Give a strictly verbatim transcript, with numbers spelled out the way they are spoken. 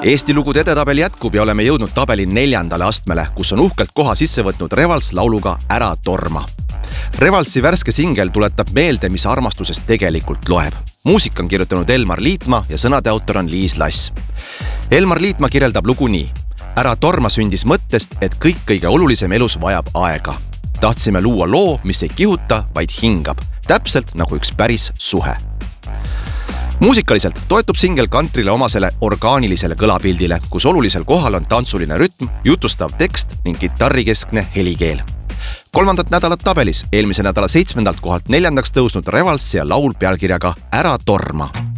Eesti lugude edetabel jätkub ja oleme jõudnud tabeli neljandale astmele, kus on uhkelt koha sisse võtnud Revals lauluga Ära torma. Revalsi värske singel tuletab meelde, mis armastusest tegelikult loeb. Muusika on kirjutanud Elmar Liitmaa ja sõnade autor on Liis Lass. Elmar Liitmaa kirjeldab lugu nii. Ära torma sündis mõttest, et kõik kõige olulisem elus vajab aega. Tahtsime luua loo, mis ei kihuta, vaid hingab. Täpselt nagu üks päris suhe. Muusikaliselt toetub singel kantrile omasele orgaanilisele kõlapildile, kus olulisel kohal on tantsuline rütm, jutustav tekst ning kitarrikeskne helikeel. Kolmandat nädalat tabelis eelmise nädala seitsmendalt kohalt neljandaks tõusnud Revals ja laul pealkirjaga Ära torma.